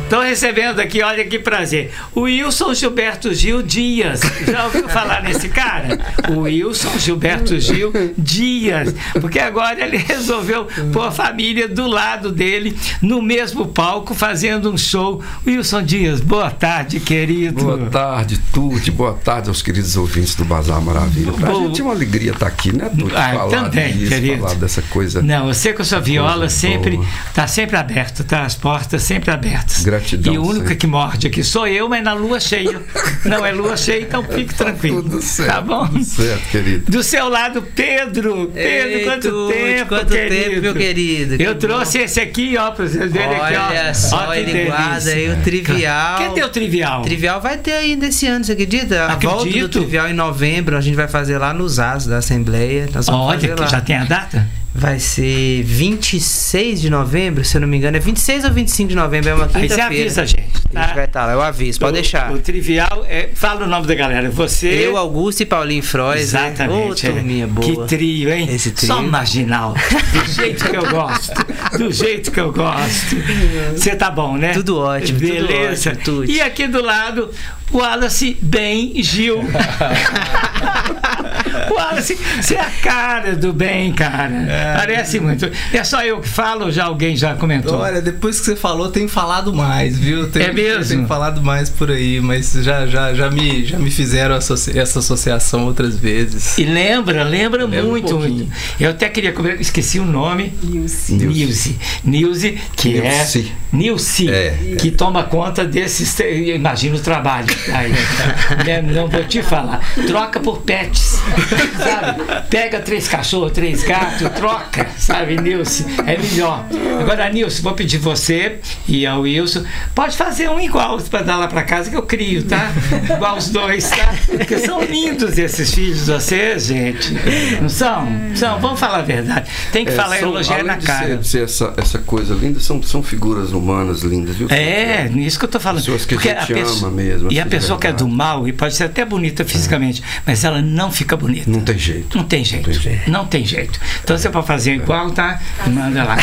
Estou recebendo aqui, olha que prazer, o Wilson Gilberto Gil Dias. Já ouviu falar nesse cara? O Wilson Gilberto Gil Dias. Porque agora ele resolveu pôr a família do lado dele, no mesmo palco, fazendo um show. Wilson Dias, boa tarde, querido. Boa tarde, Tuti. Boa tarde aos queridos ouvintes do Bazar Maravilha. Pra gente é uma alegria estar aqui, né, Tuti? Falar também, disso, querido. Falar dessa coisa. Não, eu sei que a sua viola sempre está sempre aberta, tá? As portas sempre abertas. Gratidão. E o único que morde aqui sou eu, mas na lua cheia. Não é lua cheia, então fique tranquilo. Tudo certo, tá bom? Tudo certo, querido. Do seu lado, Pedro. Pedro, quanto tempo, meu querido? Eu trouxe esse aqui, ó, para vocês verem aqui, ó. Olha só, ele guarda aí o Trivial. Cadê o Trivial? Trivial vai ter ainda esse ano, você acredita? A Acredito. volta do Trivial em novembro, a gente vai fazer lá nos AS da Assembleia. Nós vamos Olha, fazer que lá. já tem a data? Vai ser 26 de novembro, se eu não me engano. É 26 ou 25 de novembro, é uma Aí quinta-feira. você avisa, gente. A gente vai estar lá, eu aviso, pode deixar. O Trivial, fala o nome da galera. Você... Eu, Augusto e Paulinho Frois. Exatamente. Ô, turminha boa. Que trio, hein? Esse trio. Só marginal. Do jeito que eu gosto. Do jeito que eu gosto. Você tá bom, né? Tudo ótimo. Beleza. Tudo ótimo, E aqui do lado, o Wallace Bem Gil. Wallace, você é a cara do bem, cara. Parece muito. É só eu que falo ou já alguém já comentou? Olha, depois que você falou, tem falado mais, viu? É mesmo? Tem falado mais por aí, mas já me fizeram essa associação outras vezes. E lembra muito. pouquinho. Eu até queria esqueci o nome. Nilce, que Nilce. é Nilce, que toma conta desses, imagina o trabalho. Aí, né? Não vou te falar. Troca por pets, sabe? Pega 3 cachorros, 3 gatos, troca, sabe, Nilce? É melhor. Agora, Nilce, vou pedir você e ao Wilson, pode fazer um igual para dar lá para casa que eu crio, tá? Igual os dois, tá? Porque são lindos esses filhos de vocês, gente. Não são? São, vamos falar a verdade. Tem que falar elogiar na cara. De ser essa coisa linda, são figuras humanas lindas, viu? Nisso que eu tô falando. Pessoas que porque a gente ama mesmo. E a pessoa que é do mal, e pode ser até bonita fisicamente, mas ela não fica bonita. Não tem jeito. Não tem jeito. Não tem jeito. Então você pode fazer igual, tá? Manda lá.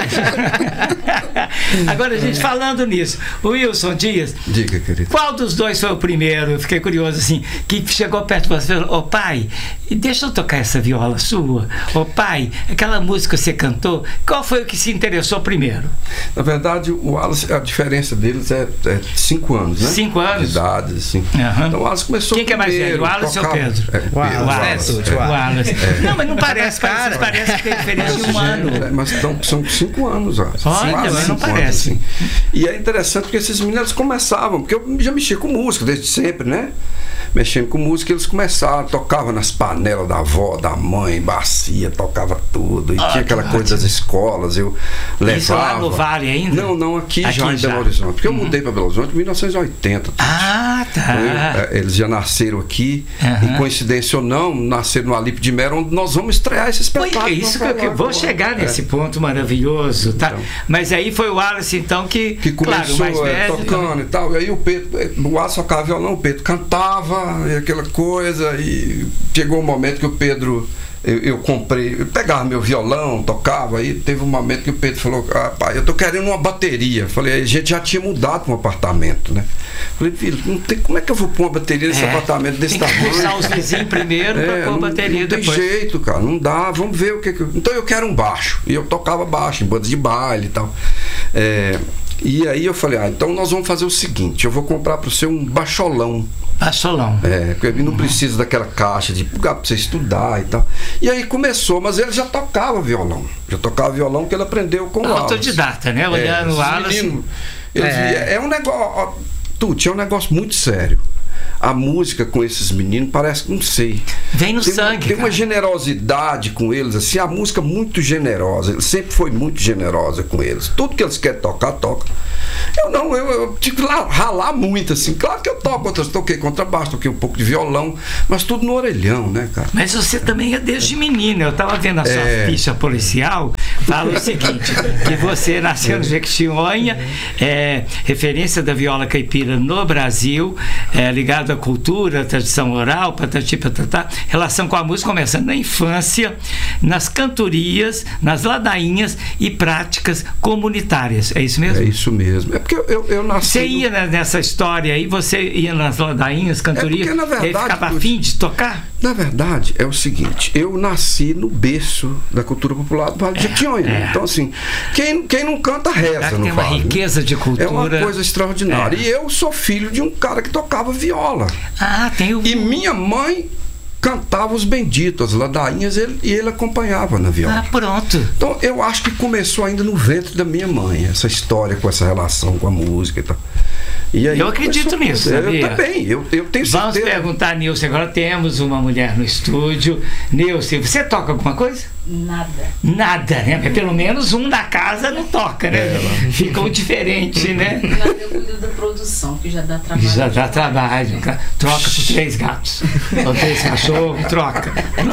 Agora, gente, falando nisso, o Wilson Dias. Diga, querido. Qual dos dois foi o primeiro? Eu fiquei curioso, assim, que chegou perto de você e falou: ô pai, deixa eu tocar essa viola sua. Ô pai, aquela música que você cantou, qual foi o que se interessou primeiro? Na verdade, o Wallace, a diferença deles é 5 anos, né? 5 anos? De idade, assim. Uhum. Então o Wallace começou Quem que é mais velho, o Wallace ou o Pedro? Wallace. Não, mas não parece, parece que tem diferença de um ano. Mas são 5 anos, ó. Olha, mas não parece. Assim. E é interessante porque esses meninos começavam, porque eu já mexia com música desde sempre, né? Mexendo com música, eles começaram, tocavam nas panelas da avó, da mãe, bacia, tocava tudo. E tinha aquela coisa das escolas, eu levava. Isso lá no Vale ainda? Não, aqui já em Belo Horizonte. Porque eu mudei para Belo Horizonte em 1980. Ah, tá. Então, eles já nasceram aqui, e coincidência ou não, nasceram no Alipe de Mera, onde nós vamos estrear esse espetáculo. É isso que eu vou chegar nesse ponto maravilhoso, tá? Então, mas aí foi o Wallace, então, que começou claro, mais velho, tocando e tal. E aí o Pedro, o Wallace tocava violão, o Pedro cantava, e aquela coisa, e chegou um momento que o Pedro, eu pegava meu violão, tocava, aí teve um momento que o Pedro falou: pai, eu tô querendo uma bateria. Falei, a gente já tinha mudado para um apartamento, né? Falei, filho, como é que eu vou pôr uma bateria nesse apartamento desse tamanho? Tem que pulsar os vizinhos primeiro para pôr a bateria depois. Não tem jeito, cara, não dá, vamos ver o que Então eu quero um baixo, e eu tocava baixo, em bandas de baile e tal. E aí eu falei, então nós vamos fazer o seguinte, eu vou comprar para você um baixolão. Baixolão. Porque ele não precisa daquela caixa de lugar para você estudar e tal. E aí começou, mas ele já tocava violão. Que ele aprendeu com o Wallace. Autodidata, né? Olhando o Wallace. É um negócio, Tuti, é um negócio muito sério. A música com esses meninos parece que, não sei, vem no sangue. Tem uma generosidade com eles, assim, a música muito generosa. Ele sempre foi muito generosa com eles. Tudo que eles querem tocar, toca. Eu tive que ralar muito, assim. Claro que eu toquei contrabaixo, toquei um pouco de violão, mas tudo no orelhão, né, cara? Mas você também é desde menina. Eu tava vendo a sua ficha policial, fala o seguinte, que você nasceu no Jequitinhonha, referência da viola caipira no Brasil, ligado à cultura, tradição oral, patati patatá, relação com a música começando na infância, nas cantorias, nas ladainhas e práticas comunitárias. É isso mesmo? É isso mesmo. É porque eu nasci... Você ia nessa história aí, você ia nas ladainhas, cantorias, porque, na verdade, e ficava afim de tocar? Na verdade, é o seguinte, eu nasci no berço da cultura popular do Vale do Jequitinhonha. Então, assim, quem não canta reza no tem uma Vale. riqueza de cultura. É uma coisa extraordinária. E eu sou filho de um cara que tocava viola. Tem o... E minha mãe cantava os benditos, as ladainhas, e ele acompanhava na viola. Pronto. Então, eu acho que começou ainda no ventre da minha mãe, essa história com essa relação com a música e tal. E aí, eu acredito nisso, sabia? Eu também, eu tenho certeza. Vamos perguntar, Nilce, agora temos uma mulher no estúdio. Nilce, você toca alguma coisa? Nada, né? Mas pelo menos um da casa não toca, né? Ficou diferente, né? Eu cuido da produção, que já dá trabalho. Já dá trabalho. Troca por 3 gatos. Ou 3 cachorros, troca.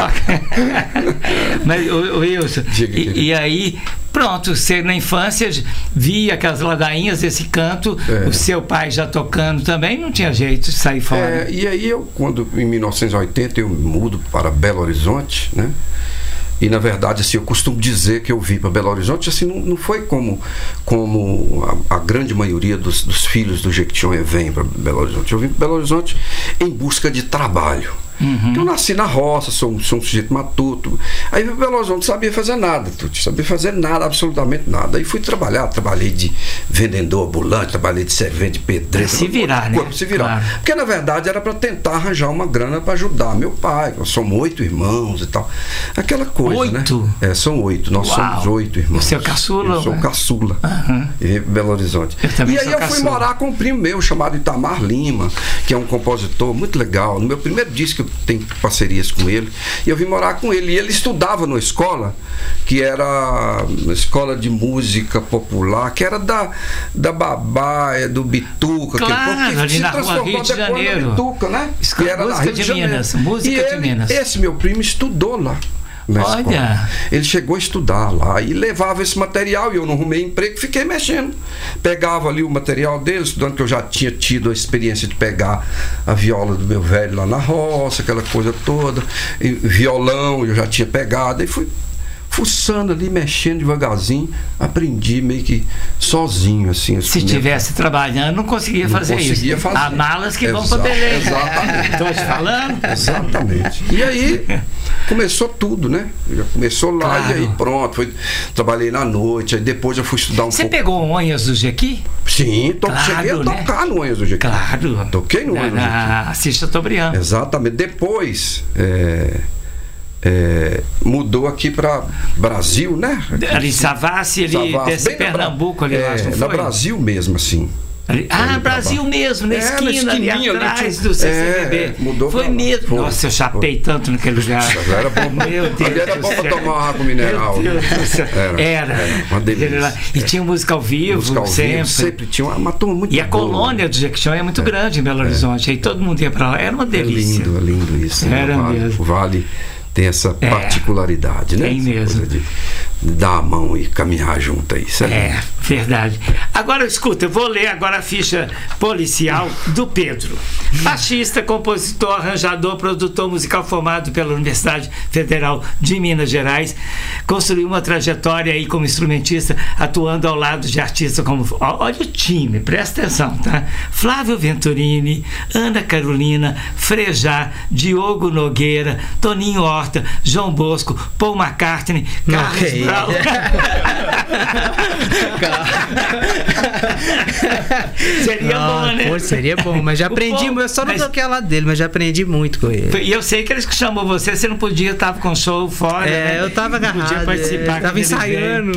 Mas, Wilson, e aí... Pronto, você na infância via aquelas ladainhas, esse canto, o seu pai já tocando também, não tinha jeito de sair fora. E aí em 1980, eu mudo para Belo Horizonte, né? E na verdade, assim, eu costumo dizer que eu vim para Belo Horizonte, assim, não foi como a grande maioria dos filhos do Jequitinhonha vem para Belo Horizonte. Eu vim para Belo Horizonte em busca de trabalho. Eu nasci na roça, sou um sujeito matuto. Aí vim para Belo Horizonte, não sabia fazer nada, sabia fazer nada, absolutamente nada. Aí fui trabalhei de vendedor ambulante, trabalhei de servente, de pedreiro. Se virar, né? Se virar. Claro. Porque na verdade era para tentar arranjar uma grana para ajudar meu pai. Nós somos 8 irmãos e tal. Aquela coisa, 8? Né? São 8. Nós somos 8 irmãos. Você é o caçula? Eu sou o caçula. E vim para Belo Horizonte. E aí eu fui morar com um primo meu chamado Itamar Lima, que é um compositor muito legal. No meu primeiro disco eu tenho parcerias com ele. E eu vim morar com ele. E ele estudava numa escola que era uma escola de música popular, que era da Babaia, do Bituca, claro, ali na rua Rio de Janeiro. Bituca, né? Que era música de Minas. Música de Minas. Esse meu primo estudou lá. Olha, ele chegou a estudar lá e levava esse material, e eu não arrumei emprego, fiquei mexendo, pegava ali o material dele, estudando, que eu já tinha tido a experiência de pegar a viola do meu velho lá na roça, aquela coisa toda, e violão eu já tinha pegado, e fui fuçando ali, mexendo devagarzinho, aprendi meio que sozinho, assim. Se estivesse trabalhando, não conseguia fazer isso. Há malas que vão para Belém. Exatamente. Estou te falando? Exatamente. E aí começou tudo, né? Já começou lá, claro. E aí pronto, trabalhei na noite, aí depois eu fui estudar um pouco. Você pegou Onhas do Jequi? Sim, cheguei a tocar no Onhas do Jequi. Claro. Toquei no Onhas do Jequi. Assista Chateaubriand. Exatamente. Depois mudou aqui para Brasil, né? Ali Savassi, ali desse Pernambuco, ali, acho que não foi? No Brasil mesmo, assim. Brasil mesmo, na esquina, ali atrás do CCBB. Mudou. Foi mesmo. Nossa, eu chapei tanto naquele lugar. Era bom. Meu Deus. Ali era bom para tomar água mineral. Meu Deus do céu. Era uma delícia. E tinha música ao vivo, sempre tinha uma turma muito boa. E a colônia do Jequitinhonha é muito grande em Belo Horizonte. Aí todo mundo ia para lá. Era uma delícia. É lindo isso. Era mesmo. O Vale tem essa particularidade, né? Tem mesmo. Coisa de dar a mão e caminhar junto aí. Verdade. Agora, escuta, eu vou ler agora a ficha policial do Pedro. Baixista, compositor, arranjador, produtor musical formado pela Universidade Federal de Minas Gerais. Construiu uma trajetória aí como instrumentista, atuando ao lado de artistas como... Olha o time, presta atenção, tá? Flávio Venturini, Ana Carolina, Frejá, Diogo Nogueira, Toninho Horta, João Bosco, Paul McCartney, Carlos Brown. Seria bom, né? Pô, seria bom, mas já aprendi, eu só não toquei ao lado dele, mas já aprendi muito com ele. E eu sei que eles que chamou você não podia, tava com show fora, né? Eu tava agarrado, não podia participar, tava ensaiando.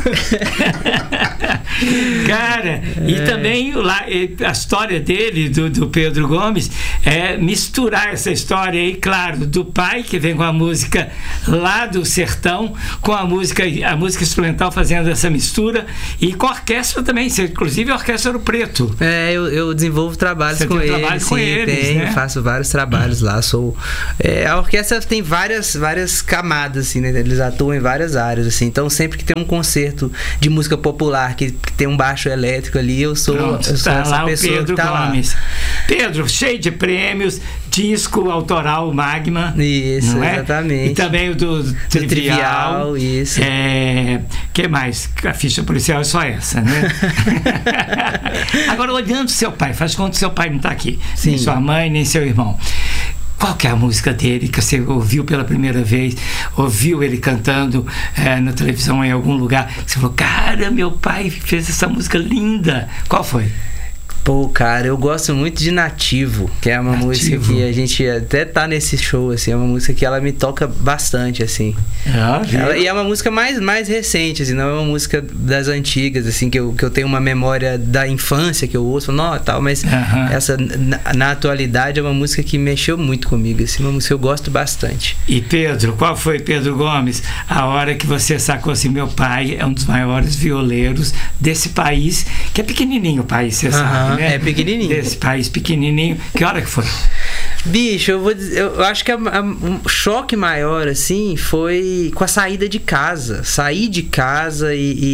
Cara, e também lá, a história dele, do Pedro Gomes, é misturar essa história aí, claro, do pai que vem com a música lá do sertão, com a música instrumental, fazendo essa mistura, e com a orquestra também Tem, você, inclusive a Orquestra Ouro Preto. Eu desenvolvo trabalhos Você com tem eles. trabalho com eles, tenho, né? faço vários trabalhos lá. A orquestra tem várias camadas, assim, né? Eles atuam em várias áreas, assim. Então, sempre que tem um concerto de música popular que tem um baixo elétrico ali, eu sou Tá essa lá o pessoa Pedro que tá Gomes. lá. Pedro, cheio de prêmios, disco autoral Magma. Isso, não é? exatamente. E também o do Trivial. Isso. Que mais? A ficha policial é só essa, né? Agora, olhando seu pai, faz conta que seu pai não está aqui. Sim. Nem sua mãe, nem seu irmão. Qual que é a música dele que você ouviu pela primeira vez, ouviu ele cantando na televisão em algum lugar? Você falou, cara, meu pai fez essa música linda. Qual foi? Pô, cara, eu gosto muito de Nativo, que é uma música que a gente até tá nesse show, assim, é uma música que ela me toca bastante, assim. E é uma música mais recente, assim, não é uma música das antigas, assim, que eu tenho uma memória da infância, que eu ouço, não, tal, mas essa, na atualidade, é uma música que mexeu muito comigo, assim, uma música que eu gosto bastante. E Pedro, qual foi, Pedro Gomes, a hora que você sacou assim, meu pai é um dos maiores violeiros desse país, que é pequenininho o país, você sabe, né? É pequenininho. Desse país pequenininho. Que hora que foi? Bicho, eu acho que um choque maior, assim, foi com a saída de casa. Sair de casa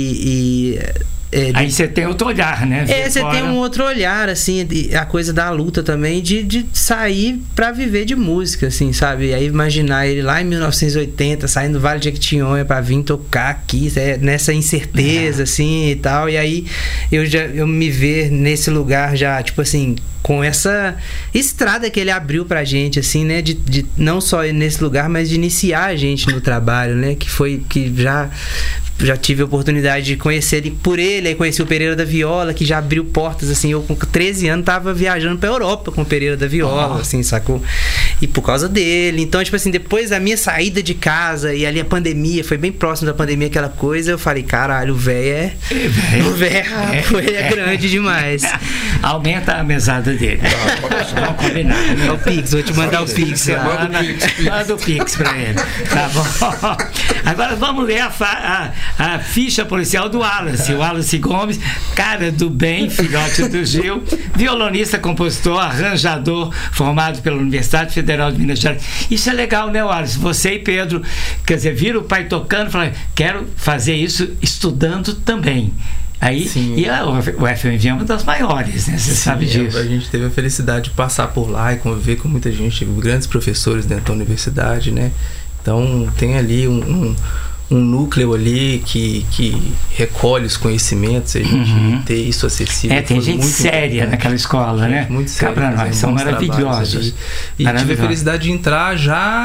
aí você tem outro olhar, né? Você tem um outro olhar, assim, a coisa da luta também, de sair pra viver de música, assim, sabe? E aí imaginar ele lá em 1980, saindo do Vale de Jequitinhonha pra vir tocar aqui, nessa incerteza, assim, e tal. E aí eu me ver nesse lugar já, tipo assim, com essa estrada que ele abriu pra gente, assim, né? De não só nesse lugar, mas de iniciar a gente no trabalho, né? Que já tive a oportunidade de conhecer ele por ele, aí conheci o Pereira da Viola, que já abriu portas, assim, eu com 13 anos tava viajando pra Europa com o Pereira da Viola, assim, sacou? E por causa dele, então, tipo assim, depois da minha saída de casa, e ali a pandemia, foi bem próximo da pandemia aquela coisa, eu falei, caralho, o velho é grande demais. Aumenta a mesada dele. Vamos combinar. É o Pix, vou te mandar o Pix. Manda o Pix pra ele. Tá bom. Agora vamos ler a ficha policial do Wallace. O Wallace Gomes, cara do bem, filhote do Gil, violonista, compositor, arranjador, formado pela Universidade Federal de Minas Gerais. Isso é legal, né, Wallace? Você e Pedro, quer dizer, viram o pai tocando e falaram, quero fazer isso estudando também. Aí, e o FMG é uma das maiores, né? Você sabe disso. A gente teve a felicidade de passar por lá e conviver com muita gente, grandes professores dentro da universidade, né? Então tem ali um núcleo ali que recolhe os conhecimentos, a gente ter isso acessível. Tem gente séria naquela escola, né? Muito séria. Cá pra nós, são maravilhosos. E tive a felicidade de entrar já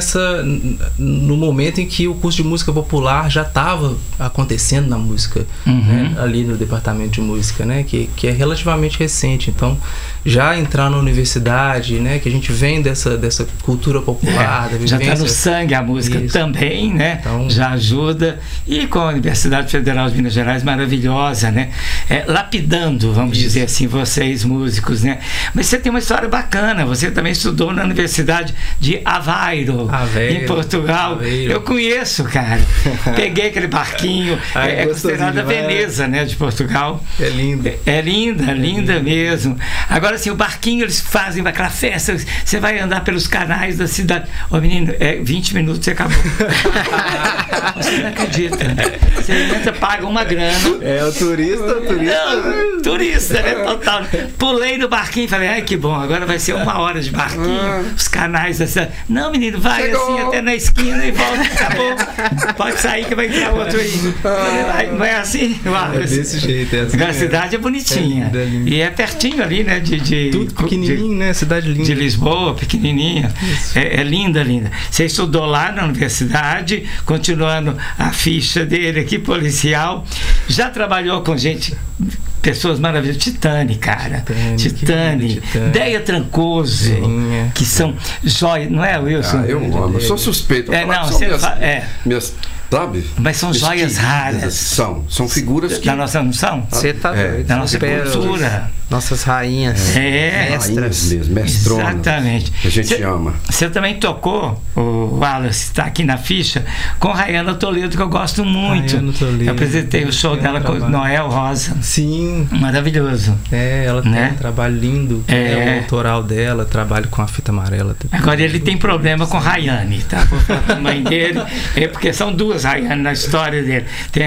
no momento em que o curso de música popular já estava acontecendo na música, né? Ali no departamento de música, né? Que é relativamente recente. Então, já entrar na universidade, né? Que a gente vem dessa cultura popular, da vivência. Já está no sangue a música também, né? Então, já ajuda, e com a Universidade Federal de Minas Gerais, maravilhosa, né? Lapidando, vamos dizer assim, vocês músicos, né? Mas você tem uma história bacana, você também estudou na Universidade de Aveiro, em Portugal. Eu conheço, cara. Peguei aquele barquinho, é considerada a Veneza, né, de Portugal. É linda. É linda mesmo. Agora, assim, o barquinho, eles fazem aquela festa, você vai andar pelos canais da cidade. Ô, menino, 20 minutos e acabou. Você não acredita. Você entra, paga uma grana. É o turista. Não, turista, né? Total. Pulei no barquinho e falei, ai que bom, agora vai ser 1 hora de barquinho. Os canais assim. Não, menino, vai assim até na esquina e volta, acabou. Pode sair que vai entrar outro aí. Não é assim? É desse jeito. A cidade é bonitinha. É linda. E é pertinho ali, né? Tudo pequenininho, né? Cidade linda. De Lisboa, pequenininha. É linda. Você estudou lá na universidade, continuando a ficha dele aqui, policial. Já trabalhou com pessoas maravilhosas. Titane, cara. Titane. Deia Trancoso. Que são joias. Não é, Wilson? Eu amo. Eu sou suspeito. Sabe? Mas são joias raras. São figuras que... Da nossa, não são? Você tá doido. Da nossa cultura. Nossas rainhas. Rainhas mesmo, mestrona. Exatamente. Que a gente ama. Você também tocou, o Wallace está aqui na ficha, com Rayana Toledo, que eu gosto muito. Toledo, eu apresentei o show dela com Noel Rosa. Sim. Maravilhoso. Ela tem um trabalho lindo. O autoral dela, trabalho com a fita amarela. Agora ele tem problema com Rayane, tá? Vou falar com a mãe dele, porque são duas Rayane na história dele. Tem